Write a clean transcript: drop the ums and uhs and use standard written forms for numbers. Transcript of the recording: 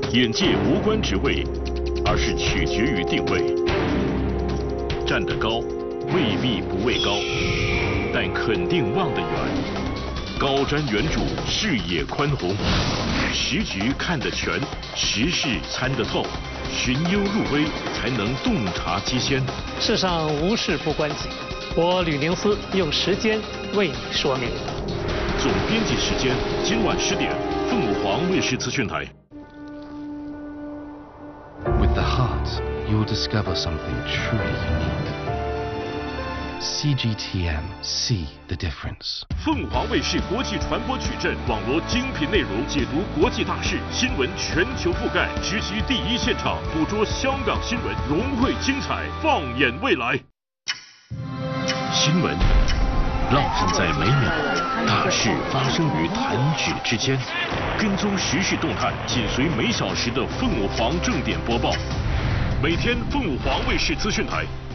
眼界无关职位，而是取决于定位。站得高，未必不畏高，但肯定望得远。高瞻远瞩，视野宽宏，时局看得全，时事参得透，寻幽入微，才能洞察机先。 世上无事不关己，我吕宁思用时间为你说明。 总编辑时间，今晚10点，凤凰卫视资讯台。 With the heart, you'll discover something truly unique. CGTN, see the difference. 凤凰卫视国际传播矩阵，网罗精品内容，解读国际大事，新闻全球覆盖，直击第一现场，捕捉香港新闻，融汇精彩，放眼未来。新闻浪漫在每秒，大事发生于弹指之间。跟踪时事动态，紧随每小时的凤凰正点播报。每天凤凰卫视资讯台